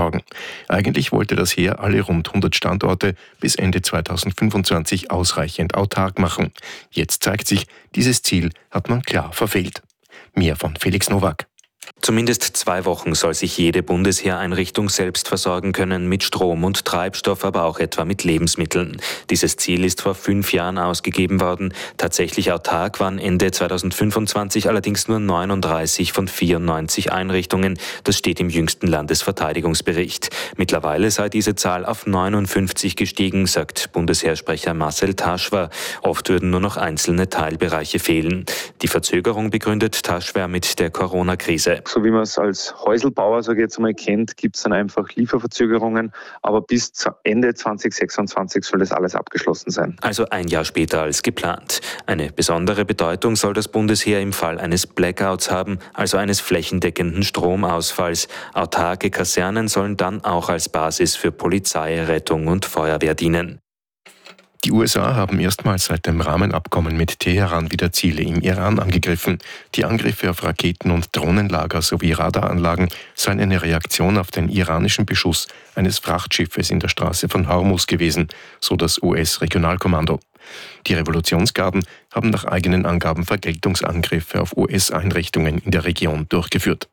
versorgen. Eigentlich wollte das Heer alle rund 100 Standorte bis Ende 2025 ausreichend autark machen. Jetzt zeigt sich, dieses Ziel hat man klar verfehlt. Mehr von Felix Nowak. Zumindest 2 Wochen soll sich jede Bundesheereinrichtung selbst versorgen können mit Strom und Treibstoff, aber auch etwa mit Lebensmitteln. Dieses Ziel ist vor 5 Jahren ausgegeben worden. Tatsächlich autark waren Ende 2025 allerdings nur 39 von 94 Einrichtungen. Das steht im jüngsten Landesverteidigungsbericht. Mittlerweile sei diese Zahl auf 59 gestiegen, sagt Bundesheersprecher Marcel Taschwer. Oft würden nur noch einzelne Teilbereiche fehlen. Die Verzögerung begründet Taschwer mit der Corona-Krise. So wie man es als Häuselbauer, sage ich jetzt mal, kennt, gibt es dann einfach Lieferverzögerungen. Aber bis Ende 2026 soll das alles abgeschlossen sein. Also 1 Jahr später als geplant. Eine besondere Bedeutung soll das Bundesheer im Fall eines Blackouts haben, also eines flächendeckenden Stromausfalls. Autarke Kasernen sollen dann auch als Basis für Polizei, Rettung und Feuerwehr dienen. Die USA haben erstmals seit dem Rahmenabkommen mit Teheran wieder Ziele im Iran angegriffen. Die Angriffe auf Raketen- und Drohnenlager sowie Radaranlagen seien eine Reaktion auf den iranischen Beschuss eines Frachtschiffes in der Straße von Hormuz gewesen, so das US-Regionalkommando. Die Revolutionsgarden haben nach eigenen Angaben Vergeltungsangriffe auf US-Einrichtungen in der Region durchgeführt.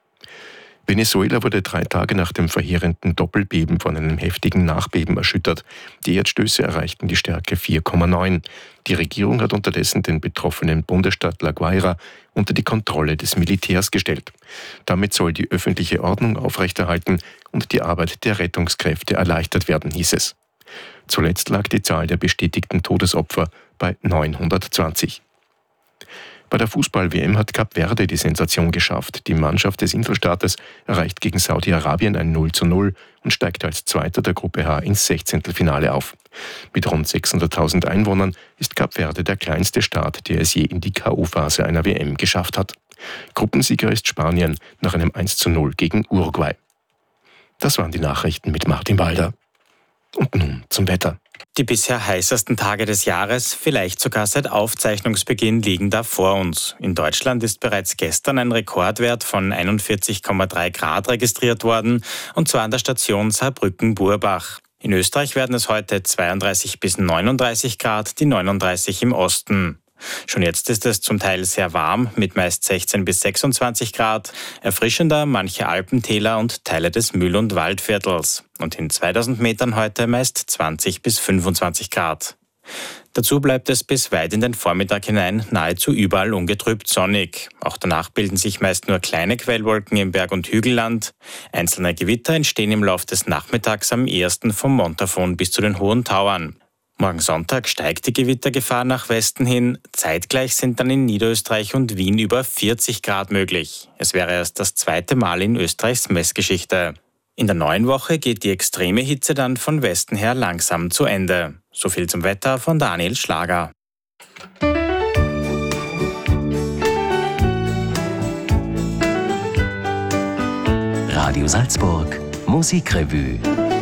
Venezuela wurde 3 Tage nach dem verheerenden Doppelbeben von einem heftigen Nachbeben erschüttert. Die Erdstöße erreichten die Stärke 4,9. Die Regierung hat unterdessen den betroffenen Bundesstaat La Guaira unter die Kontrolle des Militärs gestellt. Damit soll die öffentliche Ordnung aufrechterhalten und die Arbeit der Rettungskräfte erleichtert werden, hieß es. Zuletzt lag die Zahl der bestätigten Todesopfer bei 920. Bei der Fußball-WM hat Kap Verde die Sensation geschafft. Die Mannschaft des Inselstaates erreicht gegen Saudi-Arabien ein 0:0 und steigt als Zweiter der Gruppe H ins 16. auf. Mit rund 600.000 Einwohnern ist Kap Verde der kleinste Staat, der es je in die K.O.-Phase einer WM geschafft hat. Gruppensieger ist Spanien nach einem 1:0 gegen Uruguay. Das waren die Nachrichten mit Martin Walder. Und nun zum Wetter. Die bisher heißesten Tage des Jahres, vielleicht sogar seit Aufzeichnungsbeginn, liegen da vor uns. In Deutschland ist bereits gestern ein Rekordwert von 41,3 Grad registriert worden, und zwar an der Station Saarbrücken-Burbach. In Österreich werden es heute 32 bis 39 Grad, die 39 im Osten. Schon jetzt ist es zum Teil sehr warm, mit meist 16 bis 26 Grad, erfrischender manche Alpentäler und Teile des Mühl- und Waldviertels. Und in 2000 Metern heute meist 20 bis 25 Grad. Dazu bleibt es bis weit in den Vormittag hinein nahezu überall ungetrübt sonnig. Auch danach bilden sich meist nur kleine Quellwolken im Berg- und Hügelland. Einzelne Gewitter entstehen im Lauf des Nachmittags am ehesten vom Montafon bis zu den Hohen Tauern. Morgen Sonntag steigt die Gewittergefahr nach Westen hin. Zeitgleich sind dann in Niederösterreich und Wien über 40 Grad möglich. Es wäre erst das 2. Mal in Österreichs Messgeschichte. In der neuen Woche geht die extreme Hitze dann von Westen her langsam zu Ende. So viel zum Wetter von Daniel Schlager. Radio Salzburg Musikrevue.